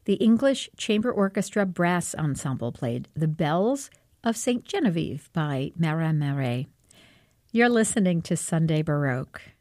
the English Chamber Orchestra Brass Ensemble played The Bells of St. Genevieve by Marin Marais. You're listening to Sunday Baroque.